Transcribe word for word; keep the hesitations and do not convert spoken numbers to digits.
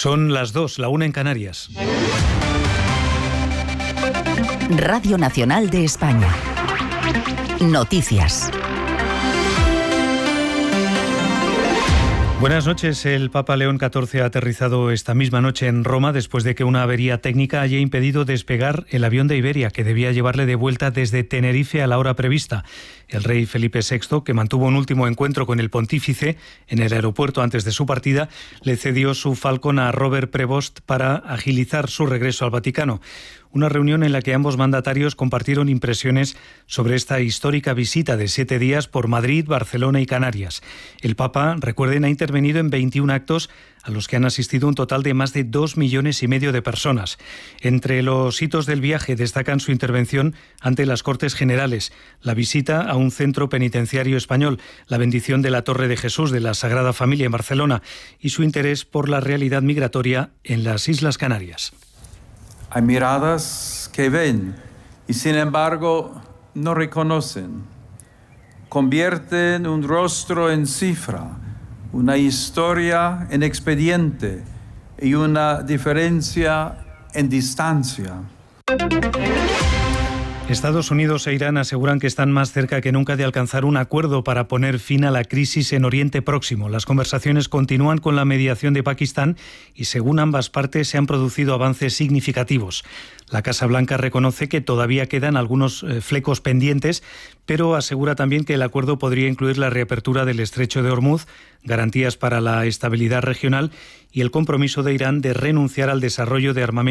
Son las dos, la una en Canarias. Radio Nacional de España. Noticias. Buenas noches. El Papa León catorce ha aterrizado esta misma noche en Roma después de que una avería técnica haya impedido despegar el avión de Iberia, que debía llevarle de vuelta desde Tenerife a la hora prevista. El rey Felipe sexto, que mantuvo un último encuentro con el pontífice en el aeropuerto antes de su partida, le cedió su Falcon a Robert Prevost para agilizar su regreso al Vaticano. Una reunión en la que ambos mandatarios compartieron impresiones sobre esta histórica visita de siete días por Madrid, Barcelona y Canarias. El Papa, recuerden, ha intervenido en veintiún actos a los que han asistido un total de más de dos millones y medio de personas. Entre los hitos del viaje destacan su intervención ante las Cortes Generales, la visita a un centro penitenciario español, la bendición de la Torre de Jesús de la Sagrada Familia en Barcelona y su interés por la realidad migratoria en las Islas Canarias. Hay miradas que ven y sin embargo no reconocen. Convierten un rostro en cifra, una historia en expediente y una diferencia en distancia. Estados Unidos e Irán aseguran que están más cerca que nunca de alcanzar un acuerdo para poner fin a la crisis en Oriente Próximo. Las conversaciones continúan con la mediación de Pakistán y, según ambas partes, se han producido avances significativos. La Casa Blanca reconoce que todavía quedan algunos eh, flecos pendientes, pero asegura también que el acuerdo podría incluir la reapertura del Estrecho de Hormuz, garantías para la estabilidad regional y el compromiso de Irán de renunciar al desarrollo de armamento